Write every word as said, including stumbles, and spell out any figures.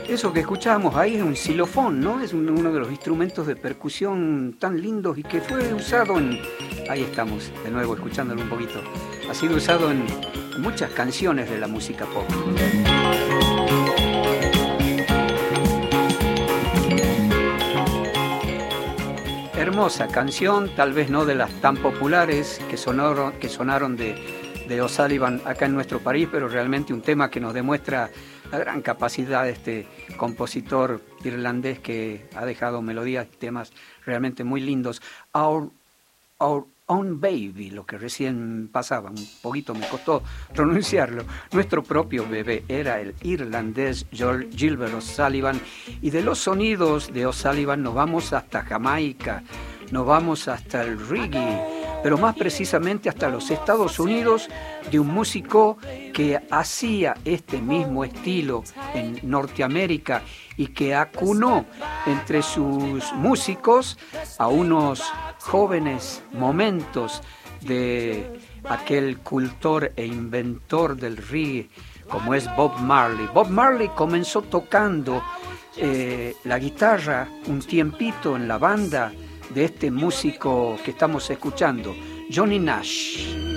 Eso que escuchábamos ahí es un xilofón, ¿no? Es un, uno de los instrumentos de percusión tan lindos y que fue usado en... Ahí estamos, de nuevo, escuchándolo un poquito. Ha sido usado en muchas canciones de la música pop. Hermosa canción, tal vez no de las tan populares que sonaron, que sonaron de, de O'Sullivan acá en nuestro país, pero realmente un tema que nos demuestra la gran capacidad de este compositor irlandés que ha dejado melodías y temas realmente muy lindos. Our, Our Own Baby, lo que recién pasaba, un poquito me costó pronunciarlo. Nuestro propio bebé era el irlandés George Gilbert O'Sullivan, y de los sonidos de O'Sullivan nos vamos hasta Jamaica, nos vamos hasta el reggae, pero más precisamente hasta los Estados Unidos, de un músico que hacía este mismo estilo en Norteamérica y que acunó entre sus músicos a unos jóvenes momentos de aquel cultor e inventor del reggae como es Bob Marley. Bob Marley comenzó tocando eh, la guitarra un tiempito en la banda de este músico que estamos escuchando, Johnny Nash.